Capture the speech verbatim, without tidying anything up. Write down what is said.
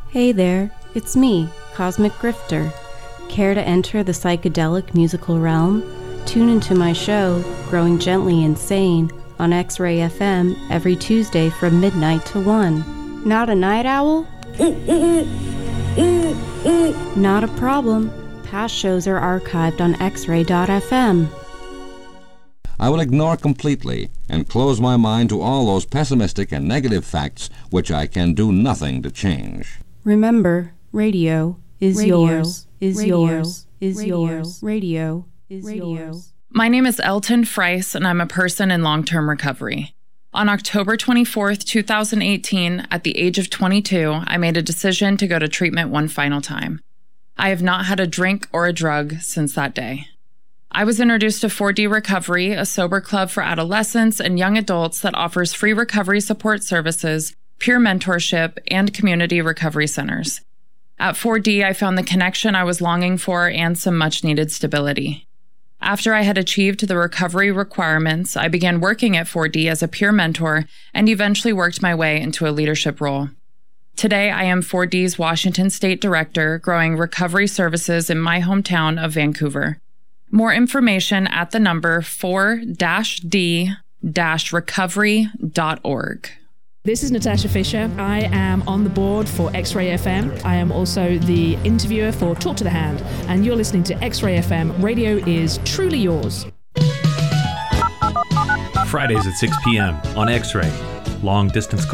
Hey there, it's me, Cosmic Grifter. Care to enter the psychedelic musical realm? Tune into my show, Growing Gently Insane, on X-Ray F M every Tuesday from midnight to one. Not a night owl? Not a problem. Past shows are archived on x ray dot f m. I will ignore completely and close my mind to all those pessimistic and negative facts which I can do nothing to change. Remember, radio is Radio yours, is Radio yours, is Radio yours, radio is Radio. yours. My name is Elton Friess, and I'm a person in long-term recovery. On October twenty-fourth, two thousand eighteen, at the age of twenty-two, I made a decision to go to treatment one final time. I have not had a drink or a drug since that day. I was introduced to four D Recovery, a sober club for adolescents and young adults that offers free recovery support services, peer mentorship, and community recovery centers. At four D, I found the connection I was longing for and some much-needed stability. After I had achieved the recovery requirements, I began working at four D as a peer mentor and eventually worked my way into a leadership role. Today, I am four D's Washington State Director, growing recovery services in my hometown of Vancouver. More information at the number four D recovery dot org. This is Natasha Fisher. I am on the board for X-Ray F M. I am also the interviewer for Talk to the Hand, and you're listening to X-Ray F M. Radio is truly yours. Fridays at six p.m. on X-Ray. Long distance